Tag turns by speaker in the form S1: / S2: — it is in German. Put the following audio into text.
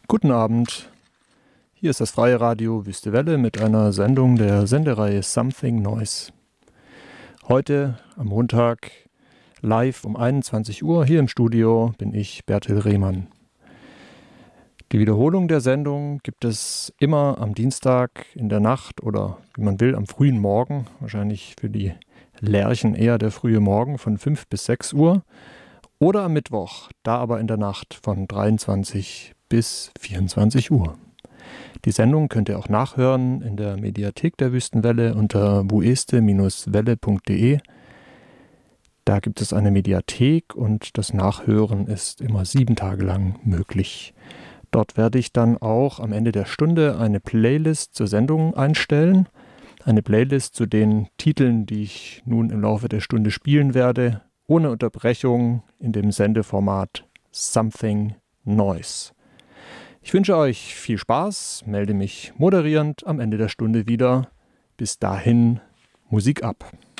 S1: Guten Abend, hier ist das Freie Radio Wüste Welle mit einer Sendung der Sendereihe Something Noise. Heute am Montag live um 21 Uhr hier im Studio bin ich, Bertil Rehmann. Die Wiederholung der Sendung gibt es immer am Dienstag in der Nacht oder wie man will am frühen Morgen, wahrscheinlich für die Lerchen eher der frühe Morgen von 5 bis 6 Uhr oder am Mittwoch, da aber in der Nacht von 23 bis 24 Uhr. Die Sendung könnt ihr auch nachhören in der Mediathek der Wüstenwelle unter wueste-welle.de. Da gibt es eine Mediathek und das Nachhören ist immer 7 Tage lang möglich. Dort werde ich dann auch am Ende der Stunde eine Playlist zur Sendung einstellen. Eine Playlist zu den Titeln, die ich nun im Laufe der Stunde spielen werde, ohne Unterbrechung in dem Sendeformat Something Noise. Ich wünsche euch viel Spaß, melde mich moderierend am Ende der Stunde wieder. Bis dahin, Musik ab.